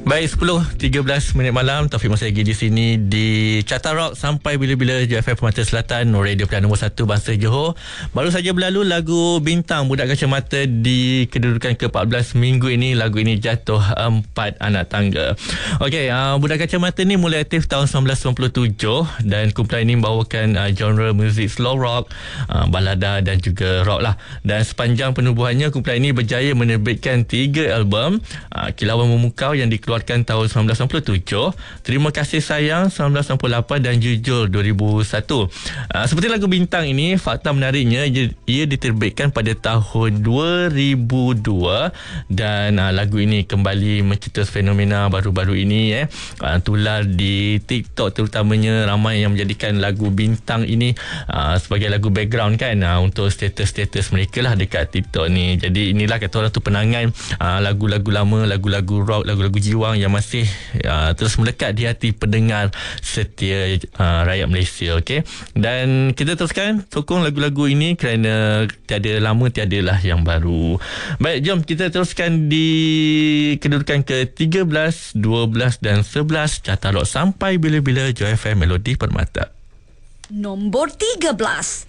Baik, 10:13 malam. Taufik masih lagi di sini di Carta Rock sampai bila-bila JFM Permata Selatan, radio pilihan nombor 1 bangsa Johor. Baru saja berlalu lagu Bintang Budak Kacamata di kedudukan ke-14 minggu ini. Lagu ini jatuh 4 anak tangga. Okey, Budak Kacamata ni mulai aktif tahun 1997 dan kumpulan ini membawakan genre muzik slow rock, balada dan juga rock lah. Dan sepanjang penubuhannya, kumpulan ini berjaya menerbitkan 3 album. Kilauan Memukau yang dikeluarkan tahun 1997, Terima Kasih Sayang 1998 dan Jujur 2001. Seperti lagu Bintang ini, fakta menariknya ia diterbitkan pada tahun 2002 dan lagu ini kembali mencetus fenomena baru-baru ini tular di TikTok terutamanya. Ramai yang menjadikan lagu Bintang ini sebagai lagu background kan untuk status-status mereka lah dekat TikTok ni. Jadi inilah kata orang tu penangan lagu-lagu lama, lagu-lagu rock, lagu-lagu jiwang yang masih terus melekat di hati pendengar setia rakyat Malaysia. Okey, dan kita teruskan sokong lagu-lagu ini kerana tiada lama tiadalah yang baru. Baik, jom kita teruskan di kedudukan ke-13, 12 dan 11 Carta Rock sampai bila-bila Joy FM Melodi Permata. Nombor 13.